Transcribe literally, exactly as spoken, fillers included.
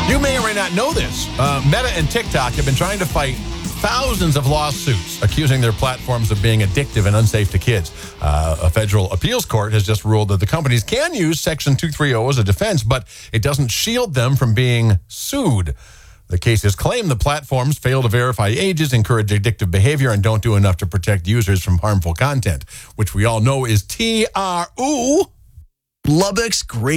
You may or may not know this. Uh, Meta and TikTok have been trying to fight thousands of lawsuits accusing their platforms of being addictive and unsafe to kids. Uh, a federal appeals court has just ruled that the companies can use Section two thirty as a defense, but it doesn't shield them from being sued. The cases claim the platforms fail to verify ages, encourage addictive behavior, and don't do enough to protect users from harmful content, which we all know is T R U. Lubbock's great.